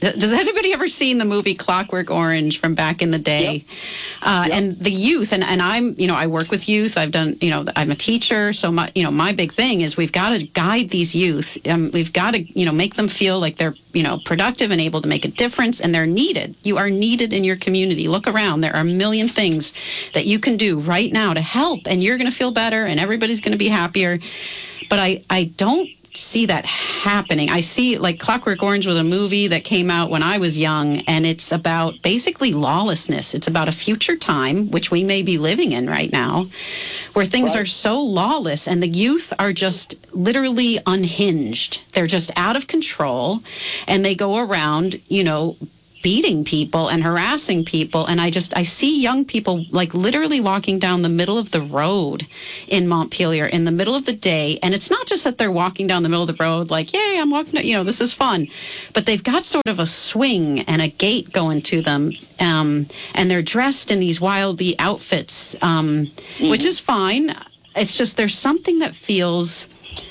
Speaker 15: Does anybody ever seen the movie Clockwork Orange from back in the day? Yep. And the youth, and I'm, I work with youth. I've done, I'm a teacher. So my big thing is we've got to guide these youth. We've got to, make them feel like they're, productive and able to make a difference, and they're needed. You are needed in your community. Look around. There are a million things that you can do right now to help, and you're going to feel better, and everybody's going to be happier. But I don't see that happening. I see, like, Clockwork Orange was a movie that came out when I was young, and it's about basically lawlessness. It's about a future time, which we may be living in right now, where things are so lawless, and the youth are just literally unhinged. They're just out of control, and they go around, beating people and harassing people. And I see young people like literally walking down the middle of the road in Montpelier in the middle of the day. And it's not just that they're walking down the middle of the road like, yay, I'm walking, this is fun. But they've got sort of a swing and a gait going to them. And they're dressed in these wildly outfits, which is fine. It's just there's something that feels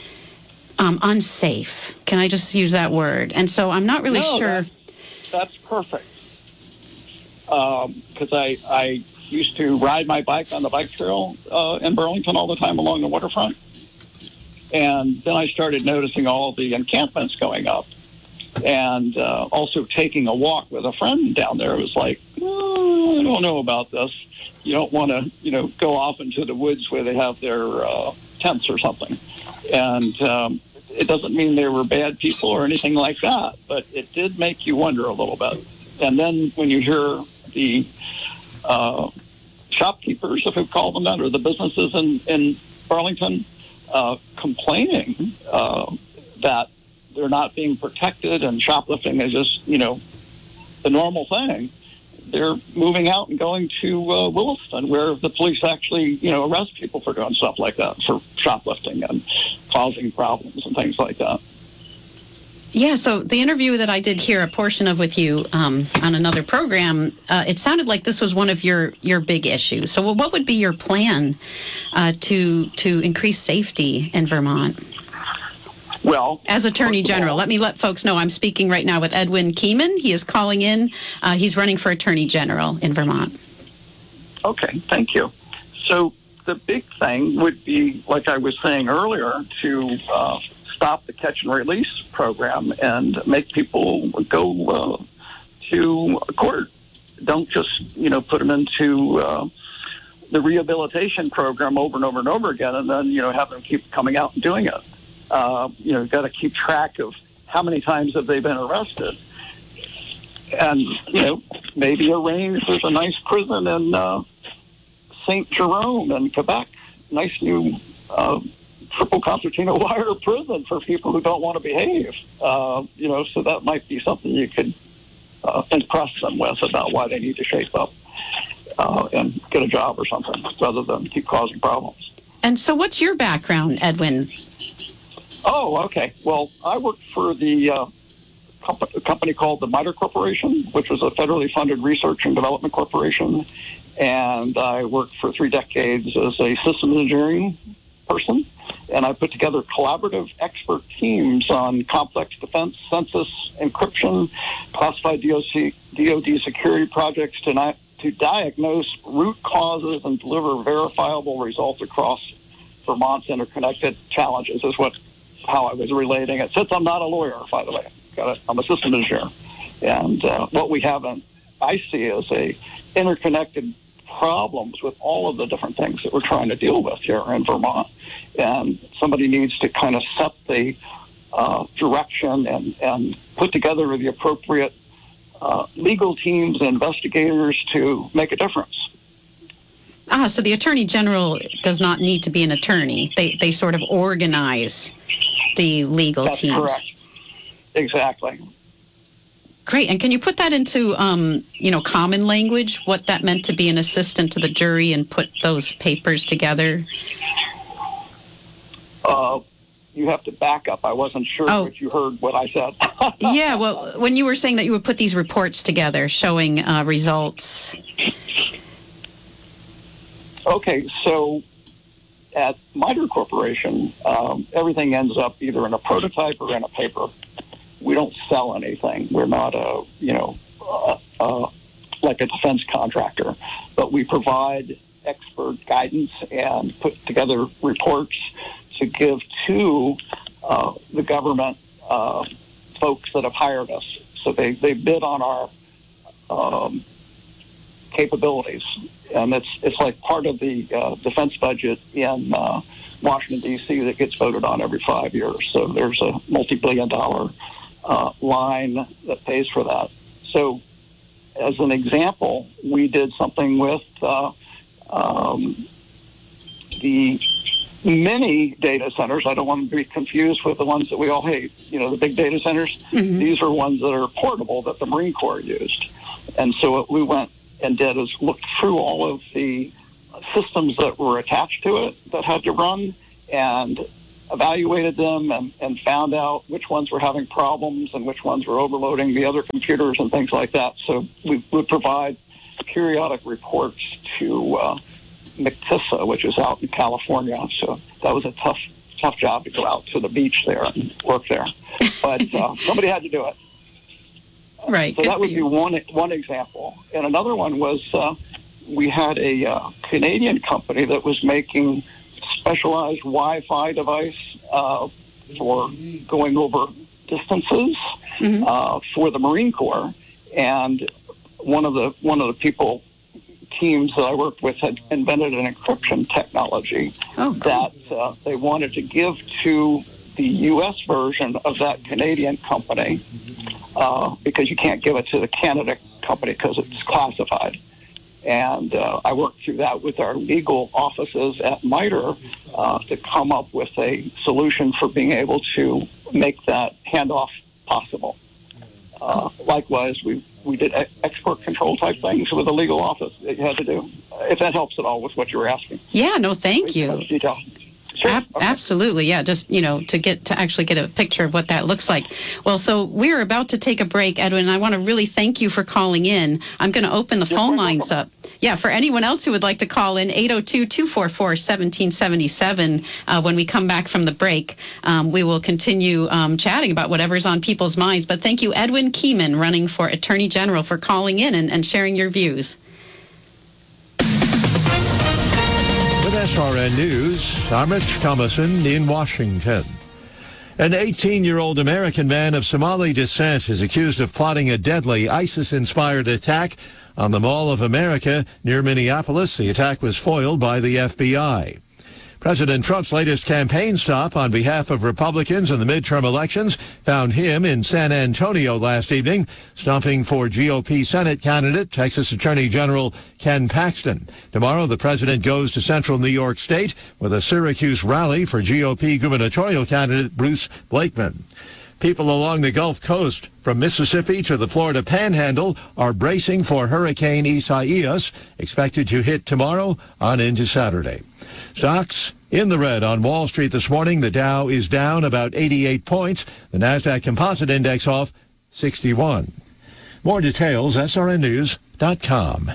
Speaker 15: unsafe. Can I just use that word? And so I'm not really sure.
Speaker 16: That's perfect. Because I used to ride my bike on the bike trail in Burlington all the time along the waterfront. And then I started noticing all the encampments going up. And also taking a walk with a friend down there. It was like, I don't know about this. You don't want to, go off into the woods where they have their tents or something. And it doesn't mean they were bad people or anything like that, but it did make you wonder a little bit. And then when you hear the shopkeepers, if we call them that, or the businesses in Burlington complaining that they're not being protected and shoplifting is just, the normal thing, they're moving out and going to Williston, where the police actually, arrest people for doing stuff like that, for shoplifting and causing problems and things like that.
Speaker 15: Yeah, so the interview that I did hear a portion of with you on another program, it sounded like this was one of your big issues. So what would be your plan to increase safety in Vermont?
Speaker 16: Well,
Speaker 15: as Attorney General, let folks know I'm speaking right now with Edwin Keyman. He is calling in. He's running for Attorney General in Vermont.
Speaker 16: Okay, thank you. So the big thing would be, like I was saying earlier, to stop the catch and release program and make people go to court. Don't just, put them into the rehabilitation program over and over and over again and then, have them keep coming out and doing it. You've got to keep track of how many times have they been arrested. And, maybe arrange with a nice prison in St. Jerome in Quebec. Nice new triple concertina wire prison for people who don't want to behave. So that might be something you could impress them with about why they need to shape up and get a job or something rather than keep causing problems.
Speaker 15: And so what's your background, Edwin?
Speaker 16: Oh, okay. Well, I worked for the company called the MITRE Corporation, which was a federally funded research and development corporation. And I worked for 3 decades as a systems engineering person. And I put together collaborative expert teams on complex defense, census, encryption, classified DoD security projects to diagnose root causes and deliver verifiable results across Vermont's interconnected challenges is how I was relating it. Since I'm not a lawyer, by the way, I'm a systems engineer. And what we have, I see as interconnected problems with all of the different things that we're trying to deal with here in Vermont. And somebody needs to kind of set the direction and put together the appropriate legal teams and investigators to make a difference.
Speaker 15: So the Attorney General does not need to be an attorney. They sort of organize the legal teams.
Speaker 16: That's correct. Exactly.
Speaker 15: Great. And can you put that into, common language, what that meant to be an assistant to the jury and put those papers together?
Speaker 16: You have to back up. I wasn't sure what you heard what I said.
Speaker 15: Yeah, well, when you were saying that you would put these reports together showing results.
Speaker 16: Okay, so at MITRE Corporation, everything ends up either in a prototype or in a paper. we don't sell anything. We're not like a defense contractor, but we provide expert guidance and put together reports to give to the government folks that have hired us. So they bid on our capabilities, and it's like part of the defense budget in Washington, D.C. that gets voted on every 5 years. So there's a multi-billion-dollar line that pays for that. So as an example, we did something with the mini data centers. I don't want to be confused with the ones that we all hate, the big data centers. Mm-hmm. These are ones that are portable that the Marine Corps used. And so what we went and did is look through all of the systems that were attached to it that had to run and evaluated them and found out which ones were having problems and which ones were overloading the other computers and things like that. So we would provide periodic reports to MCTISA, which is out in California. So that was a tough job to go out to the beach there and work there. But somebody had to do it.
Speaker 15: Right.
Speaker 16: So that would be one example. And another one was we had a Canadian company that was making specialized Wi-Fi device for going over distances for the Marine Corps. And one of the teams that I worked with had invented an encryption technology that they wanted to give to the U.S. version of that Canadian company because you can't give it to the Canada company because it's classified. And I worked through that with our legal offices at MITRE to come up with a solution for being able to make that handoff possible. Likewise, we did export control type things with the legal office that you had to do, if that helps at all with what you were asking.
Speaker 15: Yeah, no, thank you.
Speaker 16: Detail. Sure.
Speaker 15: Absolutely, yeah. Just to actually get a picture of what that looks like. Well, so we're about to take a break, Edwin. And I want to really thank you for calling in. I'm going to open the phone lines up. Yeah, for anyone else who would like to call in, 802-244-1777. When we come back from the break, we will continue chatting about whatever's on people's minds. But thank you, Edwin Keyman, running for Attorney General, for calling in and sharing your views.
Speaker 9: SRN News, I'm Rich Thomason in Washington. An 18-year-old American man of Somali descent is accused of plotting a deadly ISIS-inspired attack on the Mall of America near Minneapolis. The attack was foiled by the FBI. President Trump's latest campaign stop on behalf of Republicans in the midterm elections found him in San Antonio last evening, stopping for GOP Senate candidate, Texas Attorney General Ken Paxton. Tomorrow, the president goes to central New York State with a Syracuse rally for GOP gubernatorial candidate Bruce Blakeman. People along the Gulf Coast from Mississippi to the Florida Panhandle are bracing for Hurricane Isaias, expected to hit tomorrow on into Saturday. Stocks in the red on Wall Street this morning. The Dow is down about 88 points. The Nasdaq Composite Index off 61. More details, srnnews.com.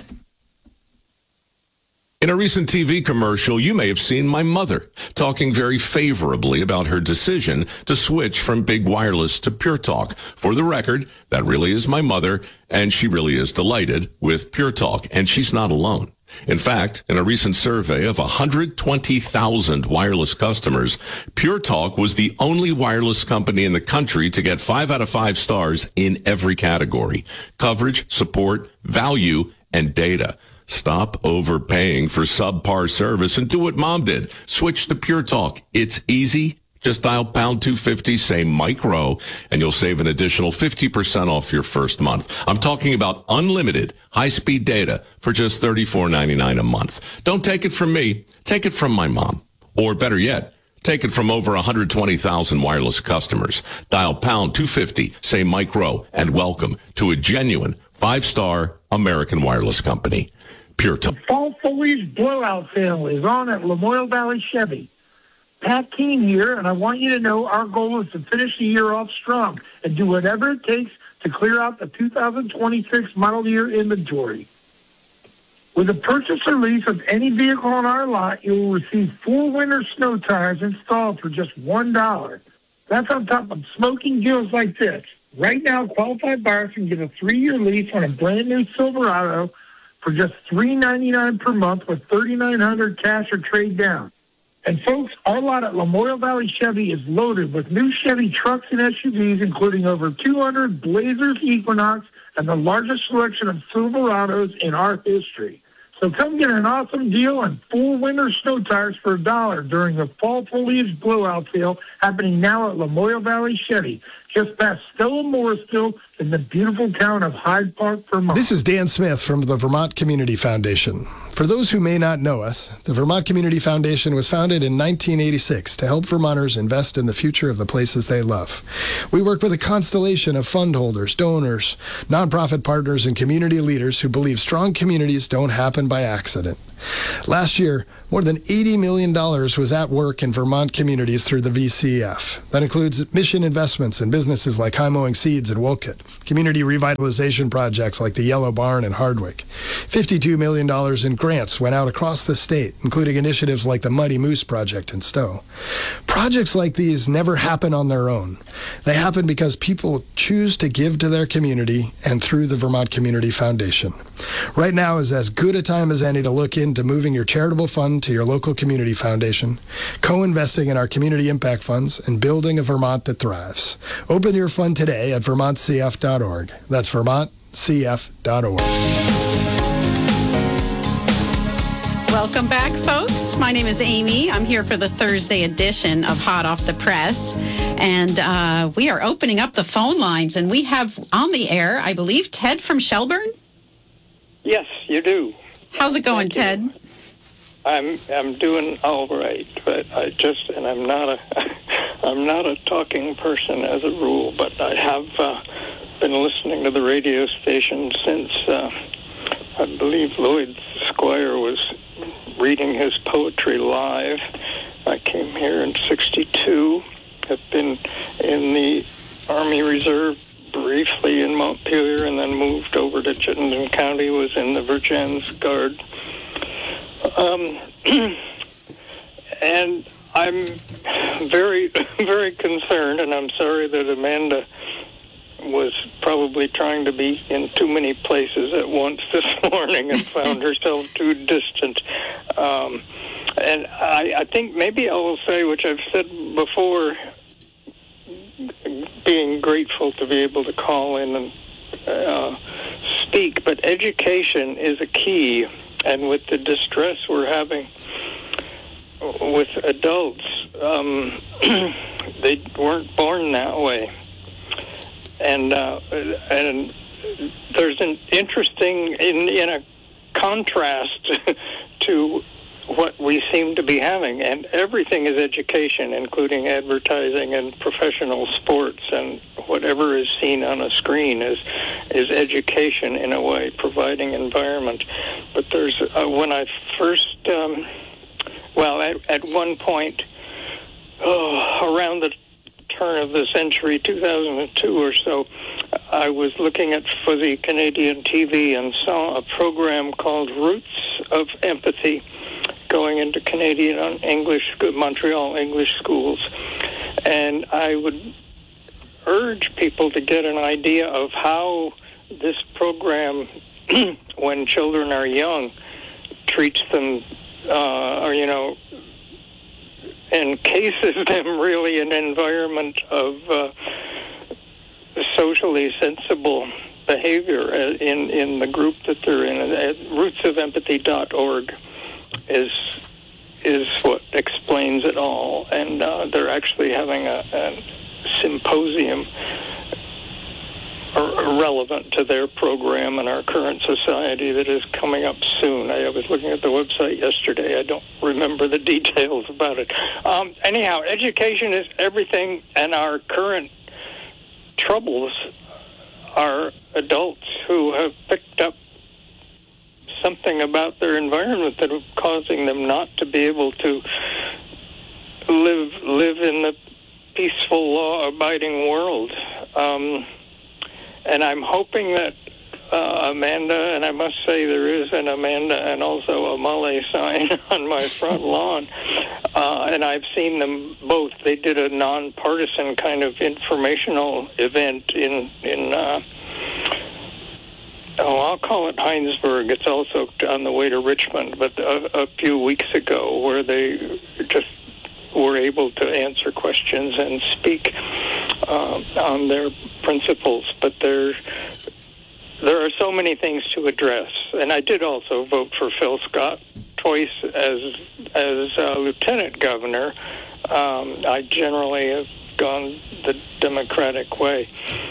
Speaker 12: In a recent TV commercial, you may have seen my mother talking very favorably about her decision to switch from big wireless to Pure Talk. For the record, that really is my mother, and she really is delighted with Pure Talk, and she's not alone. In fact, in a recent survey of 120,000 wireless customers, Pure Talk was the only wireless company in the country to get 5 out of 5 stars in every category: coverage, support, value, and data. Stop overpaying for subpar service and do what Mom did. Switch to Pure Talk. It's easy. Just dial pound 250, say micro, and you'll save an additional 50% off your first month. I'm talking about unlimited high-speed data for just $34.99 a month. Don't take it from me. Take it from my mom. Or better yet, take it from over 120,000 wireless customers. Dial pound 250, say micro, and welcome to a genuine 5-star American wireless company. Pure Talk.
Speaker 6: Fall foliage blowout sale is on at Lamoille Valley Chevy. Pat Keene here, and I want you to know our goal is to finish the year off strong and do whatever it takes to clear out the 2026 model year inventory. With the purchase or lease of any vehicle on our lot, you will receive full winter snow tires installed for just $1. That's on top of smoking deals like this. Right now, qualified buyers can get a 3-year lease on a brand new Silverado for just $399 per month with $3,900 cash or trade down. And folks, our lot at Lamoille Valley Chevy is loaded with new Chevy trucks and SUVs, including over 200 Blazers, Equinox, and the largest selection of Silverados in our history. So come get an awesome deal on 4 winter snow tires for $1 during the fall foliage blowout sale happening now at Lamoille Valley Chevy, just past Stella Morrisville in the beautiful town of Hyde Park, Vermont.
Speaker 1: This is Dan Smith from the Vermont Community Foundation. For those who may not know us, the Vermont Community Foundation was founded in 1986 to help Vermonters invest in the future of the places they love. We work with a constellation of fund holders, donors, nonprofit partners, and community leaders who believe strong communities don't happen by accident. Last year, more than $80 million was at work in Vermont communities through the VCF. That includes mission investments in businesses like High Mowing Seeds in Wolcott, community revitalization projects like the Yellow Barn in Hardwick. $52 million in grants went out across the state, including initiatives like the Muddy Moose Project in Stowe. Projects like these never happen on their own. They happen because people choose to give to their community and through the Vermont Community Foundation. Right now is as good a time as any to look into moving your charitable fund to your local community foundation, co-investing in our community impact funds, and building a Vermont that thrives. Open your fund today at vermontcf.org. That's vermontcf.org.
Speaker 15: Welcome back, folks. My name is Amy. I'm here for the Thursday edition of Hot Off the Press. And we are opening up the phone lines. And we have on the air, I believe, Ted from Shelburne?
Speaker 17: Yes, you do.
Speaker 15: How's it going, Ted?
Speaker 17: I'm doing all right, but I'm not a talking person as a rule, but I have been listening to the radio station since I believe Lloyd Squire was reading his poetry live. I came here in '62. Have been in the Army Reserve briefly in Montpelier, and then moved over to Chittenden County. Was in the Virgins Guard. And I'm very, very concerned, and I'm sorry that Amanda was probably trying to be in too many places at once this morning and found herself too distant. And I think maybe I will say, which I've said before, being grateful to be able to call in and speak, but education is a key. And with the distress we're having with adults, they weren't born that way. And there's an interesting, in a contrast to what we seem to be having, and everything is education, including advertising and professional sports, and whatever is seen on a screen is education in a way, providing environment. But there's when I first, at one point, around the turn of the century, 2002 or so, I was looking at fuzzy Canadian TV and saw a program called Roots of Empathy, going into Canadian Montreal English schools. And I would urge people to get an idea of how this program, when children are young, treats them, encases them really in an environment of socially sensible behavior in the group that they're in. Rootsofempathy.org is what explains it all, and they're actually having a symposium relevant to their program and our current society that is coming up soon. I was looking at the website yesterday. I don't remember the details about it. Anyhow, education is everything, and our current troubles are adults who have picked up something about their environment that is causing them not to be able to live in the peaceful, law-abiding world. And I'm hoping that Amanda, and I must say there is an Amanda and also a Male sign on my front lawn. And I've seen them both. They did a nonpartisan kind of informational event in I'll call it Heinsberg. It's also on the way to Richmond, but a few weeks ago, where they just were able to answer questions and speak on their principles. But there are so many things to address. And I did also vote for Phil Scott twice as lieutenant governor. I generally have gone the Democratic way.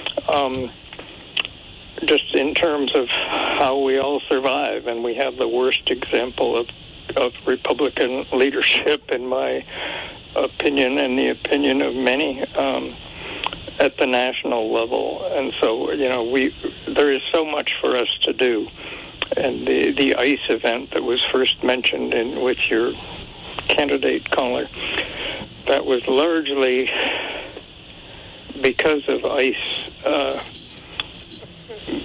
Speaker 17: Just in terms of how we all survive, and we have the worst example of Republican leadership, in my opinion, and the opinion of many, at the national level. And so, there is so much for us to do. And the ICE event that was first mentioned with your candidate caller, that was largely because of ICE